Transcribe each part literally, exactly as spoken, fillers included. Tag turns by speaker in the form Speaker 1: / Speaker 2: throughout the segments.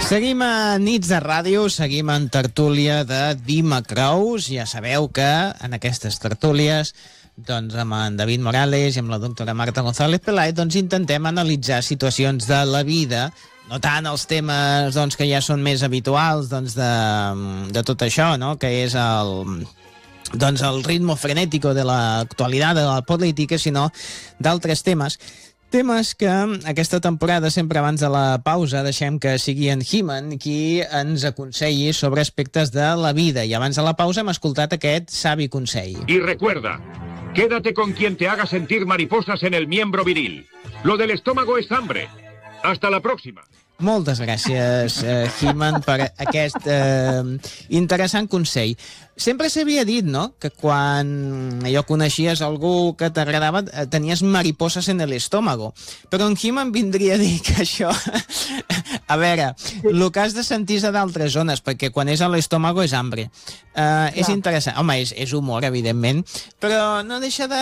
Speaker 1: Seguim a Nits de Ràdio, seguim en tertúlia de Dimecrous. Ja sabeu que en aquestes tertúlies, doncs amb en David Morales i amb la doctora Marta González Peláez, doncs intentem analitzar situacions de la vida, no tant els temes doncs, que ja són més habituals doncs, de, de tot això, no? Que és el, doncs, el ritmo frenético de l'actualitat, de la política, sinó d'altres temes. Temes que aquesta temporada, sempre abans de la pausa, deixem que sigui en He-Man qui ens aconselli sobre aspectes de la vida. I abans de la pausa hem escoltat aquest savi consell.
Speaker 2: Y recuerda, quédate con quien te haga sentir mariposas en el miembro viril. Lo del estómago es hambre. Hasta la próxima.
Speaker 1: Moltes gràcies, eh, He-Man, per aquest eh, interessant consell. Sempre s'havia dit, no?, que quan allò coneixies algú que t'agradava tenies mariposas en l'estómago. Però en He-Man vindria a dir que això... a veure, el que has de sentir és a d'altres zones, perquè quan és a l'estómago és hambre. Uh, és interessant. Home, és, és humor, evidentment, però no deixa de...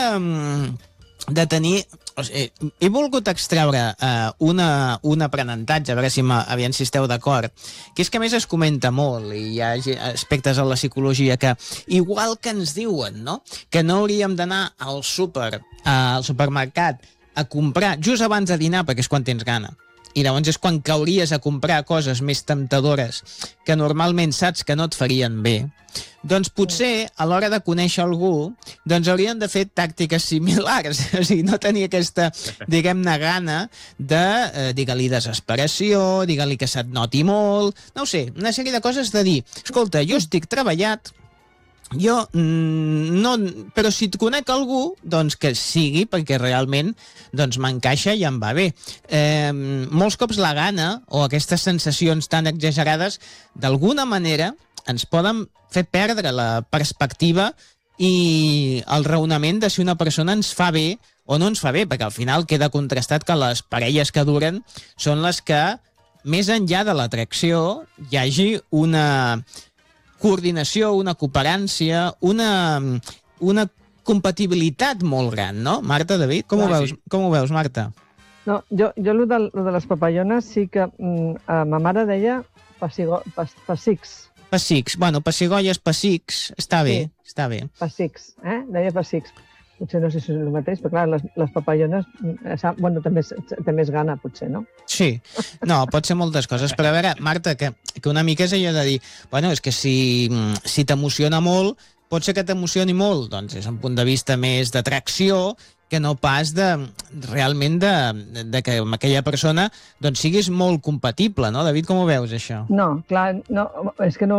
Speaker 1: de tenir... O sigui, he volgut extreure uh, una, un aprenentatge, a veure si, aviam si esteu d'acord, que és que a més es comenta molt, i hi ha aspectes a la psicologia que, igual que ens diuen, no?, que no hauríem d'anar al súper, uh, al supermercat, a comprar just abans de dinar, perquè és quan tens gana. I llavors és quan cauries a comprar coses més temptadores que normalment saps que no et farien bé. Doncs potser, a l'hora de conèixer algú, doncs haurien de fer tàctiques similars. O sigui, no tenir aquesta, diguem-ne, gana de, eh, digue-li desesperació, digue-li que se't noti molt, no ho sé, una sèrie de coses de dir, escolta, jo estic treballat, jo, mm, no, però si et conec algú, doncs que sigui perquè realment doncs m'encaixa i em va bé. Eh, molts cops la gana o aquestes sensacions tan exagerades d'alguna manera ens poden fer perdre la perspectiva i el raonament de si una persona ens fa bé o no ens fa bé, perquè al final queda contrastat que les parelles que duren són les que, més enllà de l'atracció, hi hagi una coordinació, una cooperància, una, una compatibilitat molt gran, no? Marta, David, com, ah, ho, veus, sí. com ho veus, Marta?
Speaker 3: No, jo, jo el de, lo de les papallones sí que mm, ma mare deia pasigo, pas, pasics.
Speaker 1: Pasics, bueno, pessigolles, pasics, està bé, sí. està bé.
Speaker 3: Pasics, eh? Deia pasics. Potser no sé si és el mateix, però clar, les, les papallones, bueno, també té més gana, potser, no?
Speaker 1: Sí, no, pot ser moltes coses, però a veure, Marta, que, que una mica és allò de dir, bueno, és que si, si t'emociona molt, pot ser que t'emocioni molt, doncs és un punt de vista més d'atracció, que no pas de, realment de, de que amb aquella persona doncs siguis molt compatible, no? David, com ho veus, això?
Speaker 3: No, clar, no, és que no